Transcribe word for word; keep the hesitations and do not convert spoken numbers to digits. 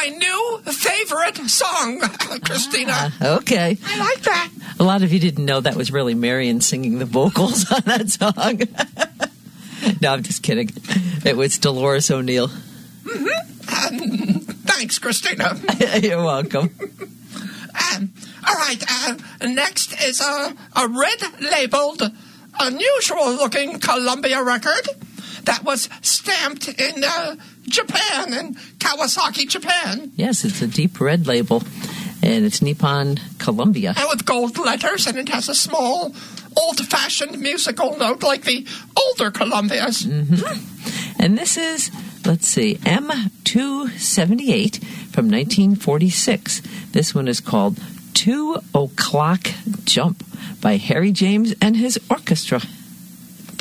my new favorite song, Christina. Ah, okay. I like that. A lot of you didn't know that was really Marion singing the vocals on that song. No, I'm just kidding. It was Dolores O'Neill. Mm-hmm. Um, thanks, Christina. You're welcome. Um, all right, uh, next is a, a red-labeled, unusual-looking Columbia record that was stamped in uh, Japan, in Kawasaki, Japan. Yes, it's a deep red label, and it's Nippon Columbia. And with gold letters, and it has a small, old-fashioned musical note like the older Columbias. Mm-hmm. And this is, let's see, M two seventy-eight from nineteen forty-six. This one is called Two O'Clock Jump by Harry James and his orchestra.